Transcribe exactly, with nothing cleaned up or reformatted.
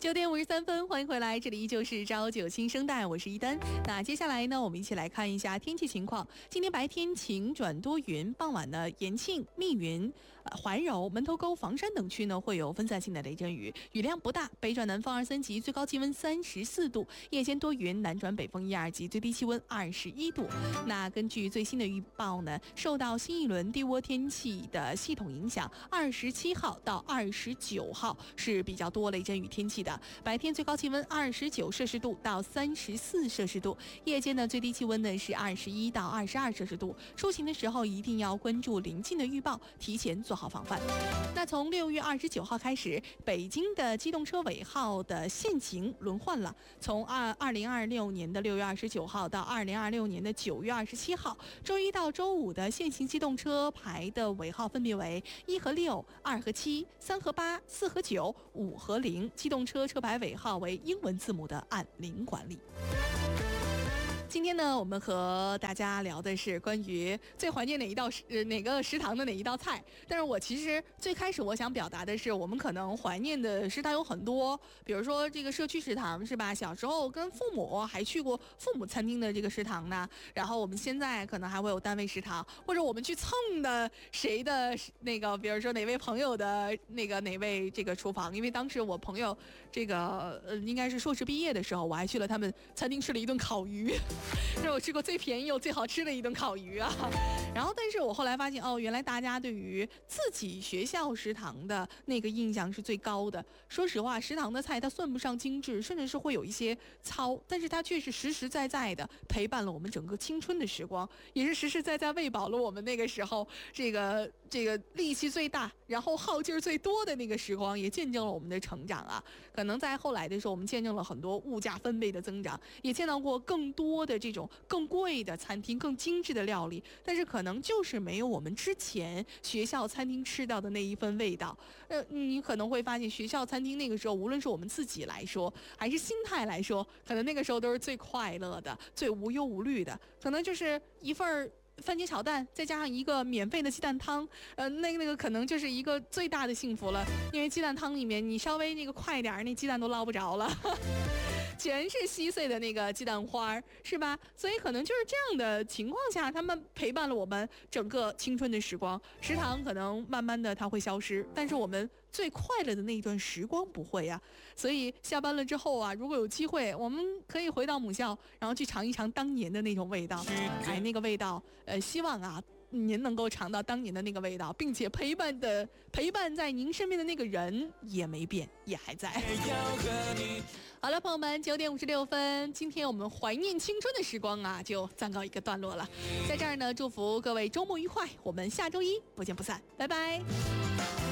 九点五十三分，欢迎回来，这里依旧是朝九新生代，我是一丹。那接下来呢，我们一起来看一下天气情况。今天白天晴转多云，傍晚呢延庆、密云、呃、怀柔、门头沟、房山等区呢会有分散性的雷阵雨，雨量不大，北转南风二三级，最高气温三十四度，夜间多云，南转北风一二级，最低气温二十一度。那根据最新的预报呢，受到新一轮低涡天气的系统影响，二十七号到二十九号是比较多雷阵雨天气的。白天最高气温二十九摄氏度到三十四摄氏度，夜间的最低气温呢是二十一到二十二摄氏度。出行的时候一定要关注临近的预报，提前做好防范。那从六月二十九号开始，北京的机动车尾号的限行轮换了，从二二零二六年的六月二十九号到二零二六年的九月二十七号，周一到周五的限行机动车牌的尾号分别为一和六、二和七、三和八、四和九、五和零，机动车车牌尾号为英文字母的按零管理。今天呢，我们和大家聊的是关于最怀念哪一道食呃哪个食堂的哪一道菜。但是我其实最开始我想表达的是，我们可能怀念的食堂有很多，比如说这个社区食堂是吧？小时候跟父母还去过父母餐厅的这个食堂呢。然后我们现在可能还会有单位食堂，或者我们去蹭的谁的那个，比如说哪位朋友的那个哪位这个厨房。因为当时我朋友这个呃应该是硕士毕业的时候，我还去了他们餐厅吃了一顿烤鱼。这是我吃过最便宜又最好吃的一顿烤鱼啊！然后，但是我后来发现，哦，原来大家对于自己学校食堂的那个印象是最高的。说实话，食堂的菜它算不上精致，甚至是会有一些糙，但是它却是实实在在的陪伴了我们整个青春的时光，也是实实在在喂饱了我们那个时候这个这个力气最大，然后耗劲儿最多的那个时光，也见证了我们的成长啊！可能在后来的时候，我们见证了很多物价翻倍的增长，也见到过更多的这种更贵的餐厅、更精致的料理，但是可能就是没有我们之前学校餐厅吃到的那一份味道。呃，你可能会发现，学校餐厅那个时候，无论是我们自己来说，还是心态来说，可能那个时候都是最快乐的、最无忧无虑的。可能就是一份番茄炒蛋，再加上一个免费的鸡蛋汤，呃，那个那个可能就是一个最大的幸福了。因为鸡蛋汤里面，你稍微那个快点，那鸡蛋都捞不着了。全是稀碎的那个鸡蛋花，是吧？所以可能就是这样的情况下，他们陪伴了我们整个青春的时光。食堂可能慢慢的它会消失，但是我们最快乐的那一段时光不会呀。所以下班了之后啊，如果有机会，我们可以回到母校，然后去尝一尝当年的那种味道。哎，那个味道，呃，希望啊您能够尝到当年的那个味道，并且陪伴的陪伴在您身边的那个人也没变，也还在。好了，朋友们，九点五十六分，今天我们怀念青春的时光啊，就暂告一个段落了。在这儿呢，祝福各位周末愉快，我们下周一不见不散，拜拜。